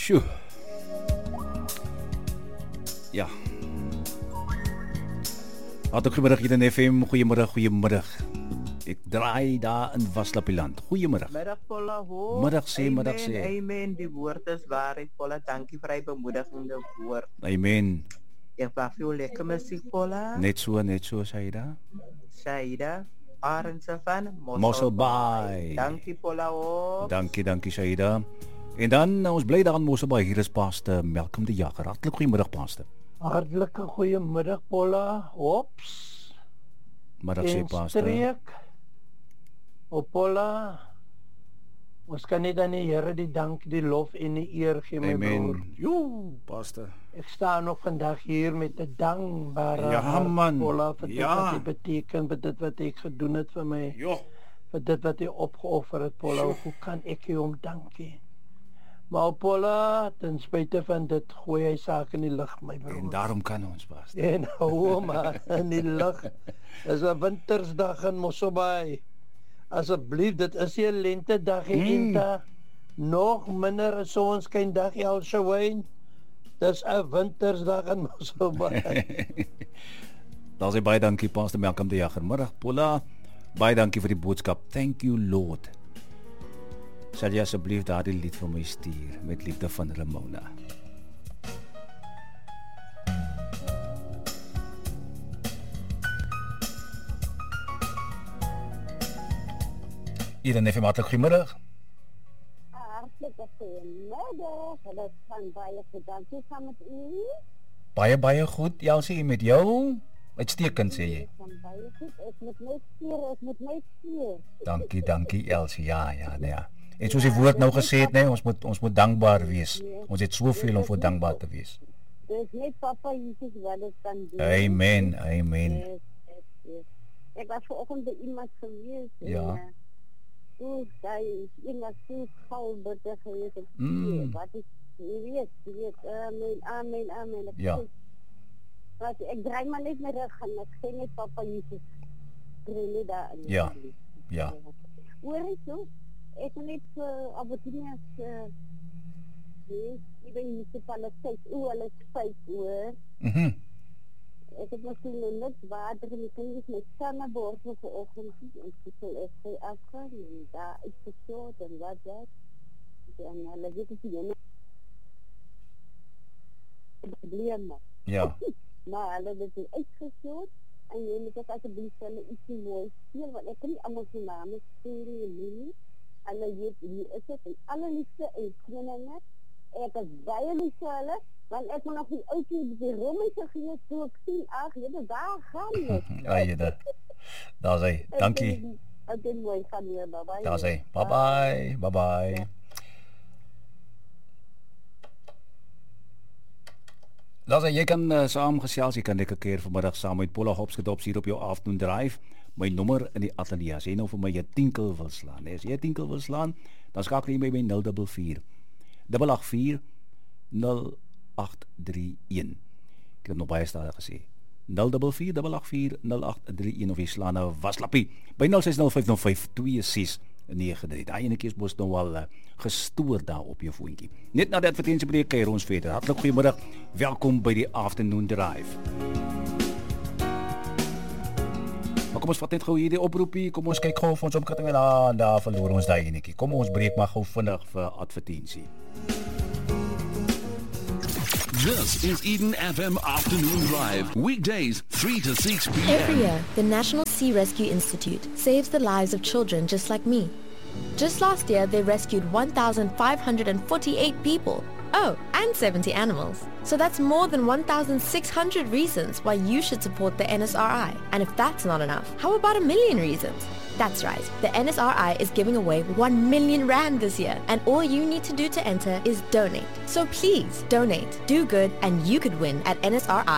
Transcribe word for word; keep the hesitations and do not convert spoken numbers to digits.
Sjoe. Ja. Hartelijk goedemiddag hier in F M. Goedemiddag, goedemiddag. Ik draai daar in Vaslapieland. Goedemiddag. Middag Paula, ho. Middag sê, Amen, middag sê. Amen, die woord is waarheid Paula. Dankie vir die bemoedigende woord. Amen. Ek wag vir jou lekker musiek Paula. Net so, net so, Saida. Saida, Arendse van Mosselbaai. Dankie Paula, ho. Dankie, dankie Saida. En dan, ons bly daar in Mosselbaai. Hier is Pastor Malcolm de Jager. Hartelijk goedemiddag, Pastor. Hartlike goeiemiddag Paula. Ops. Middag sê, Pastor. Streek. O Paula. Ons kan net aan die Here die dank, die lof en die eer gee, my broer. Amen. Jo, Pastor. Ek sta nog vandag hier met 'n dankbare Ja, hart, man. Paula, vir dit Ja. wat dit beteken, vir dit wat ek gedoen het vir my. Jo. Vir dit wat jy opgeoffer het, Paula. Hoe kan ek jou om dankie? Maar Paula, ten spyte van dit gooi hy sake in die lug, my broer. En daarom kan ons, Pastor. En hou maar in die lug. Dis 'n wintersdag in Mosselbaai. Asseblief, dit is nie 'n lentedag nie, Mm. Enta. Nog minder 'n sonskyndag, Elsewyn. Dis 'n wintersdag in Mosselbaai. Daar sê baie dankie, Pastor Malcolm de Jager. Middag, Paula. Baie dankie vir die boodskap. Thank you, Lord. Sal jy asseblief daardie lied vir my stuur met liefde van Ramona. Hier in F M, hartelijk goedemiddag. Hartelijk goedemiddag. Dat van baie gedankie saam met u. Baie, baie goed. Elsie, met jou? Uitstekend, sê jy. Van baie goed. Ek moet net keer, ek moet net keer. Dankie, dankie Elsie. Ja, ja, nee, ja. En soos die woord nou gesê het, nee, ons moet ons moet dankbaar wees. Ons het soveel om voor dankbaar te wees. Dis net Papa Jesus wat dit kan doen. Amen, amen. Yes, yes, yes. Ek was vanoggend by iemand gewees. Ja. Oeh, daar is iemand so gauw bitter geweest. Ek Mm. weet, wat is, jy weet, jy weet, amen, amen, amen. Ek Ja. sê, wat, ek draai maar net my rug en ek sê net Papa Jesus. Draai net daar in. Ja, ja. Hoor jy so? Ek het net uh, Albertinias uh, nee, die by municipaliteit, o, hulle is fyf hoor. Mhm. Ek het misschien nog niks water en ek kan dus my tanden borstel vanochtend en ek sal ek sy afgaan en daar uitgestoot en wat dat. En hulle weet ek nie probleme. Ja. Maar hulle het dit uitgestoot en jy moet ook asseblief hulle ietsie mooi speel, want ek kan nie allemaal sy name speel en nie. Hulle weet, hier is het, en alle liefde en vriendinge. Ek is baie lief vir hulle, want ek moet nog die oudjie die rommeltje gewees, toe ek sien, ag, jyde, daar gaan het. Ja, jyde. Daar sê, dankie. Ek ben mooi, gaan weer, bye bye. Daar sê, bye bye, bye bye. Daar sê, jy kan uh, saam gesels, jy kan lekker keer vanmiddag saam met Paula Hopsgedops hier op jou afternoon drive. My nommer in die ateljee, as jy nou vir my 'n tinkel wil slaan, as jy 'n tinkel wil slaan, dan skakel jy my by nul vier vier, agt agt vier, nul agt drie een. Ek het nog baie stadig gesê. nul vier vier, agt agt vier, nul agt drie een of jy slaan nou waslappie by nul ses nul vyf nul vyf twee ses nege drie. Daai enetjie is mos nou al uh, gestoor daar op jou foontjie. Net na die advertensiebreek kuier ons verder. Hartlik goeiemiddag. Welkom by die afternoon drive. Maar kom ons vat net gou hierdie oproepie. Kom ons kyk gou of ons opkatting en daar, daar verloor ons daai enetjie. Kom ons breek maar gou vinnig vir advertensie. This is Eden F M Afternoon Drive. Weekdays, three to six p m. Every year, the National Sea Rescue Institute saves the lives of children just like me. Just last year, they rescued one thousand five hundred forty-eight people. Oh, and seventy animals. So that's more than one thousand six hundred reasons why you should support the N S R I. And if that's not enough, how about a million reasons? That's right, the N S R I is giving away one million rand this year, and all you need to do to enter is donate. So please, donate, do good, and you could win at N S R I.